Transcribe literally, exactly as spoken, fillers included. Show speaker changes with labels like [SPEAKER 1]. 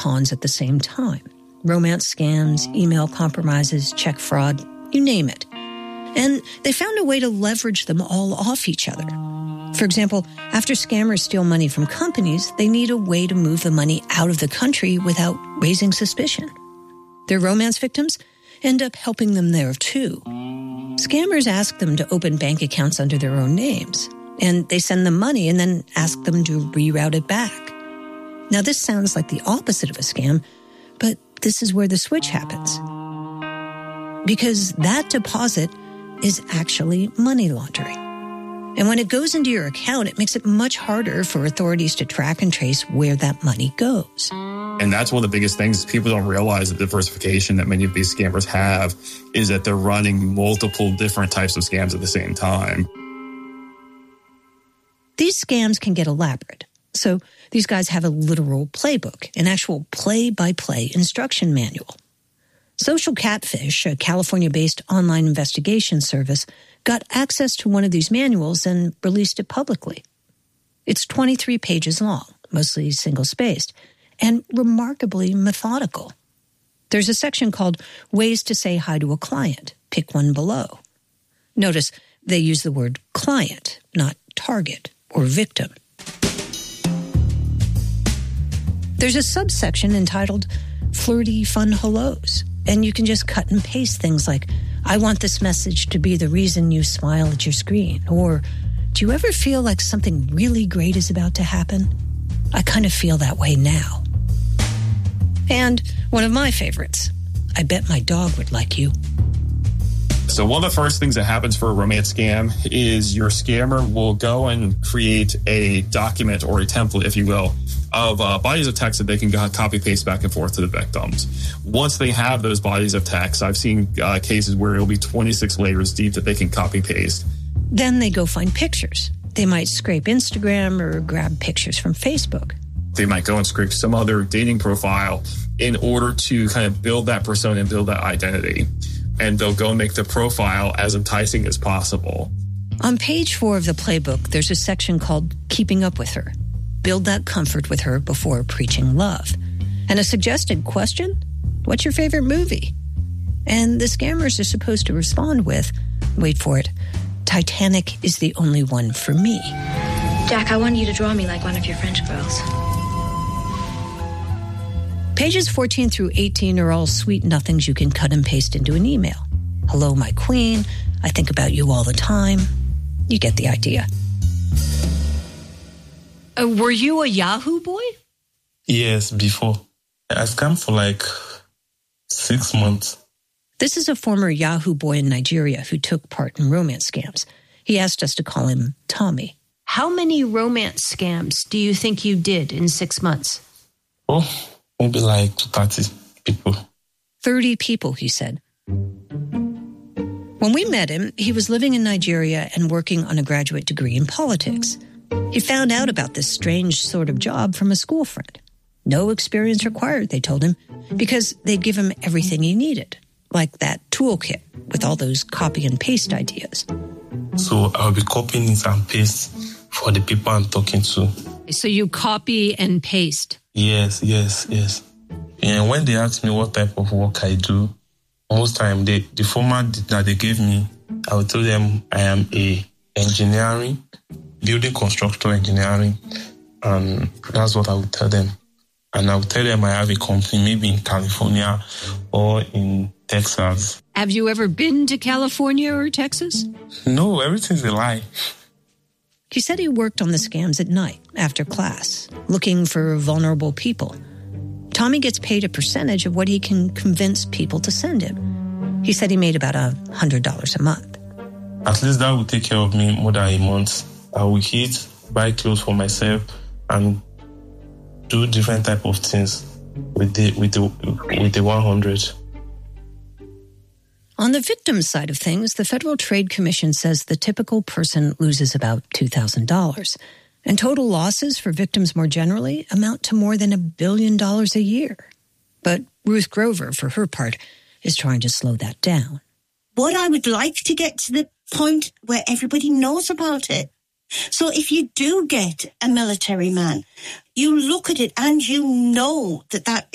[SPEAKER 1] pawns at the same time. Romance scams, email compromises, check fraud, you name it. And they found a way to leverage them all off each other. For example, after scammers steal money from companies, they need a way to move the money out of the country without raising suspicion. Their romance victims end up helping them there too. Scammers ask them to open bank accounts under their own names, and they send them money and then ask them to reroute it back. Now, this sounds like the opposite of a scam, but this is where the switch happens. Because that deposit is actually money laundering. And when it goes into your account, it makes it much harder for authorities to track and trace where that money goes.
[SPEAKER 2] And that's one of the biggest things people don't realize, the diversification that many of these scammers have, is that they're running multiple different types of scams at the same time.
[SPEAKER 1] These scams can get elaborate. So these guys have a literal playbook, an actual play-by-play instruction manual. Social Catfish, a California-based online investigation service, got access to one of these manuals and released it publicly. It's twenty-three pages long, mostly single-spaced, and remarkably methodical. There's a section called Ways to Say Hi to a Client. Pick one below. Notice they use the word client, not target or victim. There's a subsection entitled Flirty Fun Hellos, and you can just cut and paste things like, I want this message to be the reason you smile at your screen, or do you ever feel like something really great is about to happen? I kind of feel that way now. And one of my favorites, I bet my dog would like you.
[SPEAKER 2] So one of the first things that happens for a romance scam is your scammer will go and create a document or a template, if you will, of uh, bodies of text that they can copy paste back and forth to the victims. Once they have those bodies of text, I've seen uh, cases where it'll be twenty-six layers deep that they can copy paste.
[SPEAKER 1] Then they go find pictures. They might scrape Instagram or grab pictures from Facebook.
[SPEAKER 2] They might go and scrape some other dating profile in order to kind of build that persona and build that identity. And they'll go and make the profile as enticing as possible.
[SPEAKER 1] On page four of the playbook, there's a section called Keeping Up With Her. Build that comfort with her before preaching love. And a suggested question, what's your favorite movie? And the scammers are supposed to respond with, wait for it, Titanic is the only one for me.
[SPEAKER 3] Jack, I want you to draw me like one of your French girls.
[SPEAKER 1] Pages fourteen through eighteen are all sweet nothings you can cut and paste into an email. Hello, my queen. I think about you all the time. You get the idea. Uh, were you a Yahoo boy?
[SPEAKER 4] Yes, before. I scammed for like six months.
[SPEAKER 1] This is a former Yahoo boy in Nigeria who took part in romance scams. He asked us to call him Tommy. How many romance scams do you think you did in six months?
[SPEAKER 4] Oh, maybe like thirty people.
[SPEAKER 1] thirty people, he said. When we met him, he was living in Nigeria and working on a graduate degree in politics. He found out about this strange sort of job from a school friend. No experience required, they told him, because they'd give him everything he needed, like that toolkit with all those copy and paste ideas.
[SPEAKER 4] So I'll be copying it and paste for the people I'm talking to.
[SPEAKER 1] So you copy and paste?
[SPEAKER 4] Yes, yes, yes. And when they ask me what type of work I do, most time they, the format that they gave me, I will tell them I am a engineering, building constructor engineering, and that's what I would tell them. And I would tell them I have a company maybe in California or in Texas.
[SPEAKER 1] Have you ever been to California or Texas?
[SPEAKER 4] No, everything's a lie.
[SPEAKER 1] He said he worked on the scams at night after class, looking for vulnerable people. Tommy gets paid a percentage of what he can convince people to send him. He said he made about one hundred dollars a month.
[SPEAKER 4] At least that will take care of me more than a month. I will eat, buy clothes for myself, and do different type of things with the with the with the one hundred.
[SPEAKER 1] On the victim side of things, the Federal Trade Commission says the typical person loses about two thousand dollars. And total losses for victims more generally amount to more than a billion dollars a year. But Ruth Grover, for her part, is trying to slow that down.
[SPEAKER 5] What I would like to get to the point where everybody knows about it. So if you do get a military man, you look at it and you know that that